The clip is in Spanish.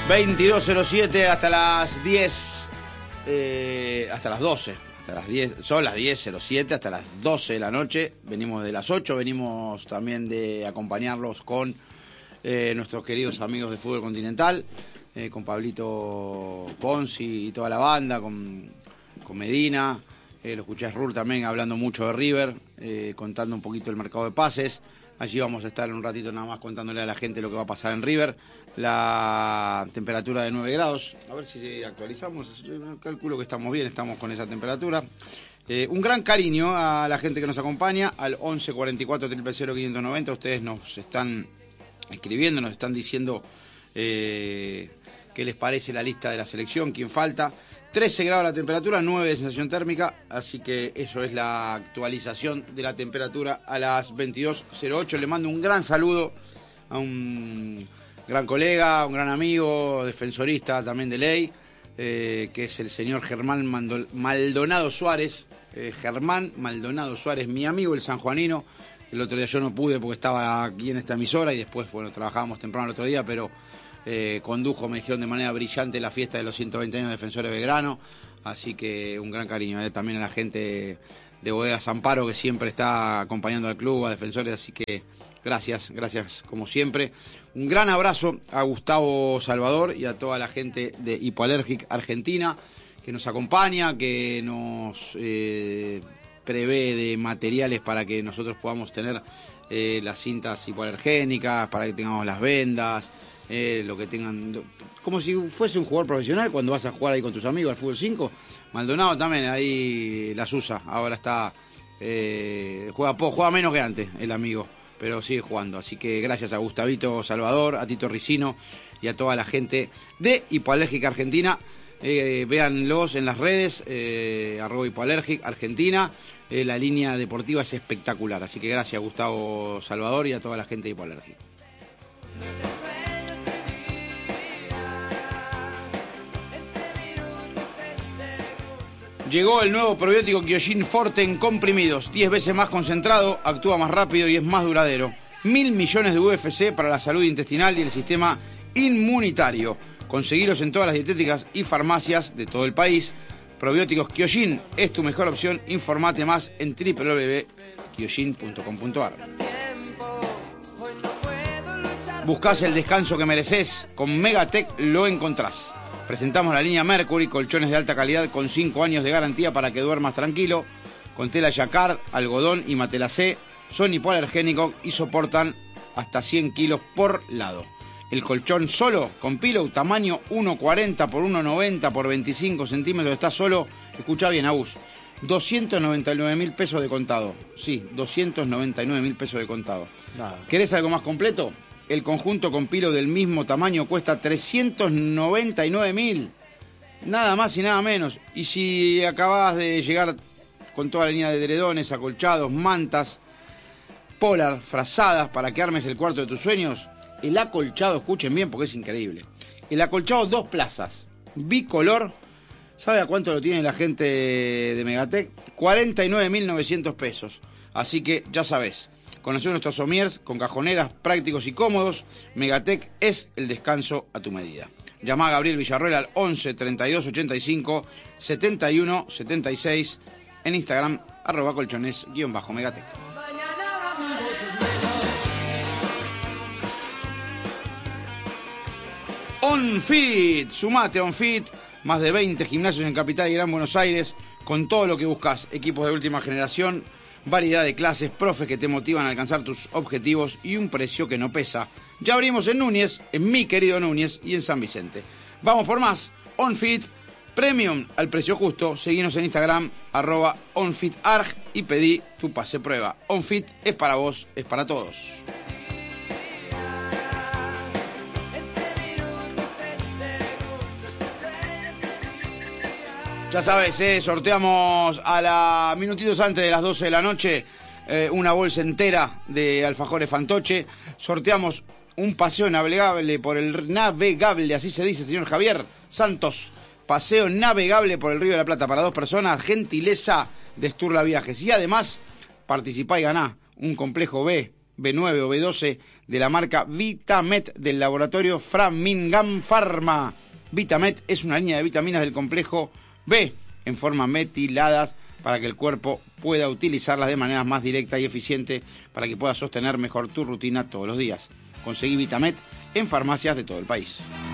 22:07 hasta las 10, hasta las 12, hasta las 10, son las 10:07 hasta las 12 de la noche. Venimos de las 8, venimos también de acompañarlos con nuestros queridos amigos de Fútbol Continental, con Pablito Ponzi y toda la banda, con Medina. Lo escuché a Rur también hablando mucho de River, contando un poquito el mercado de pases. Allí vamos a estar un ratito nada más contándole a la gente lo que va a pasar en River. La temperatura de 9 grados. A ver si actualizamos. Yo calculo que estamos bien, estamos con esa temperatura. Un gran cariño a la gente que nos acompaña, al 11 44 000 590. Ustedes nos están escribiendo, nos están diciendo qué les parece la lista de la selección, quién falta. 13 grados la temperatura, 9 de sensación térmica, así que eso es la actualización de la temperatura a las 22:08. Le mando un gran saludo a un gran colega, un gran amigo, defensorista también de ley, que es el señor Germán Maldonado Suárez. Germán Maldonado Suárez, mi amigo el sanjuanino. El otro día yo no pude porque estaba aquí en esta emisora y después, bueno, trabajábamos temprano el otro día, pero condujo, me dijeron, de manera brillante la fiesta de los 120 años de Defensores Belgrano, así que un gran cariño también a la gente de Bodegas Amparo, que siempre está acompañando al club, a Defensores, así que gracias como siempre. Un gran abrazo a Gustavo Salvador y a toda la gente de Hipoallergic Argentina, que nos acompaña, que nos prevé de materiales para que nosotros podamos tener las cintas hipoalergénicas, para que tengamos las vendas, lo que tengan, como si fuese un jugador profesional cuando vas a jugar ahí con tus amigos al fútbol 5. Maldonado también ahí las usa, ahora está juega menos que antes el amigo, pero sigue jugando, así que gracias a Gustavito Salvador, a Tito Ricino y a toda la gente de Hipoalérgica Argentina. Véanlos en las redes, @Hipoallergic Argentina. La línea deportiva es espectacular, así que gracias a Gustavo Salvador y a toda la gente de Hipoallergic. Llegó el nuevo probiótico Kyojin Forte en comprimidos, 10 veces más concentrado, actúa más rápido y es más duradero. 1.000 millones de UFC para la salud intestinal y el sistema inmunitario. Conseguilos en todas las dietéticas y farmacias de todo el país. Probióticos Kyojin es tu mejor opción. Informate más en www.kyojin.com.ar. ¿Buscás el descanso que mereces? Con Megatech lo encontrás. Presentamos la línea Mercury, colchones de alta calidad con 5 años de garantía para que duermas tranquilo. Con tela jacquard, algodón y matelassé. Son hipoalergénicos y soportan hasta 100 kilos por lado. El colchón solo, con pillow, tamaño 1,40 por 1,90 por 25 centímetros, está solo, escucha bien, Agus, 299.000 pesos de contado. Sí, 299.000 pesos de contado. Nada. ¿Querés algo más completo? El conjunto con pillow del mismo tamaño cuesta 399.000. Nada más y nada menos. Y si acabas de llegar con toda la línea de edredones, acolchados, mantas, polar, frazadas, para que armes el cuarto de tus sueños, el acolchado, escuchen bien porque es increíble. El acolchado 2 plazas, bicolor, ¿sabe a cuánto lo tiene la gente de Megatech? 49.900 pesos. Así que ya sabés, conocer nuestros somiers con cajoneras prácticos y cómodos. Megatech es el descanso a tu medida. Llama a Gabriel Villarroel al 11 32 85 71 76 en Instagram @colchones_Megatech. OnFit, sumate a OnFit, más de 20 gimnasios en Capital y Gran Buenos Aires, con todo lo que buscas, equipos de última generación, variedad de clases, profes que te motivan a alcanzar tus objetivos y un precio que no pesa. Ya abrimos en Núñez, en mi querido Núñez y en San Vicente. Vamos por más, OnFit Premium al precio justo. Seguinos en Instagram @OnFitArg y pedí tu pase prueba. OnFit es para vos, es para todos. Ya sabes, sorteamos a minutitos antes de las 12 de la noche una bolsa entera de alfajores Fantoche. Sorteamos un paseo navegable por el navegable, así se dice, señor Javier Santos. Paseo navegable por el Río de la Plata para 2 personas, gentileza de Sturla Viajes. Y además, participá y ganá un complejo B B9 o B12 de la marca Vitamet del laboratorio Framingham Pharma. Vitamet es una línea de vitaminas del complejo B en forma metiladas para que el cuerpo pueda utilizarlas de manera más directa y eficiente para que puedas sostener mejor tu rutina todos los días. Conseguí Vitamet en farmacias de todo el país.